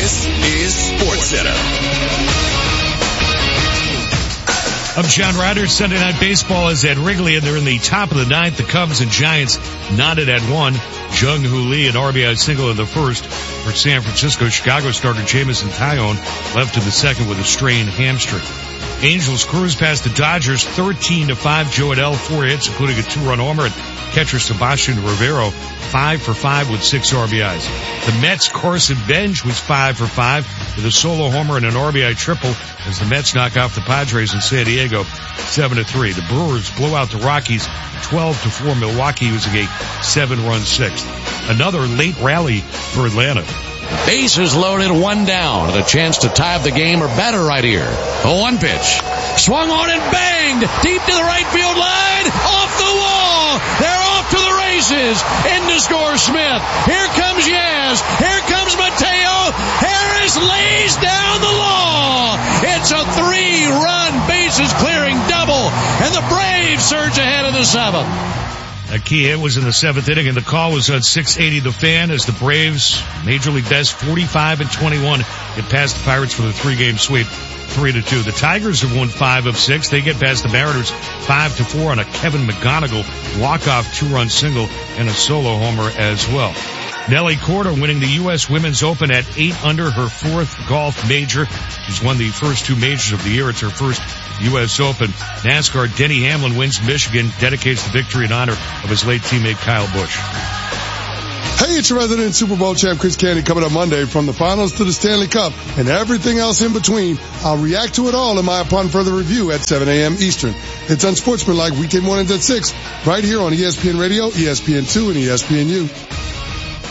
This is SportsCenter. I'm John Ryder. Sunday Night Baseball is at Wrigley, and they're in the top of the ninth. The Cubs and Giants knotted at 1. Jung-Hoo Lee, an RBI single in the first for San Francisco. Chicago starter Jameson Taillon left in the second with a strained hamstring. Angels cruise past the Dodgers 13-5. Joe Adell, 4 hits, including a 2-run homer, and catcher Sebastian Rivero 5 for 5 with 6 RBIs. The Mets' Carson Bench was 5 for 5 with a solo homer and an RBI triple as the Mets knock off the Padres in San Diego 7-3. The Brewers blow out the Rockies 12-4. Milwaukee using a 7-run sixth. Another late rally for Atlanta. Bases loaded, 1 down, and a chance to tie up the game or better right here. A 1 pitch. Swung on and banged deep to the right field line. Off the wall. They're off to the races. In to score Smith. Here comes Yaz. Here comes Mateo. Harris lays down the law. It's a 3-run bases clearing double, and the Braves surge ahead in the 7th. A key hit was in the 7th inning, and the call was on 680 The Fan as the Braves, Major League Best, 45-21, get past the Pirates for the 3-game sweep, 3-2. The Tigers have won 5 of 6. They get past the Mariners 5-4 on a Kevin McGonigal walk-off 2-run single and a solo homer as well. Nelly Korda winning the U.S. Women's Open at 8 under, her 4th golf major. She's won the first 2 majors of the year. It's her first U.S. Open. NASCAR, Denny Hamlin wins Michigan, dedicates the victory in honor of his late teammate Kyle Busch. Hey, it's your resident Super Bowl champ Chris Candy coming up Monday. From the finals to the Stanley Cup and everything else in between, I'll react to it all in my Upon Further Review at 7 a.m. Eastern. It's Unsportsmanlike weekday mornings at 6, right here on ESPN Radio, ESPN2, and ESPNU.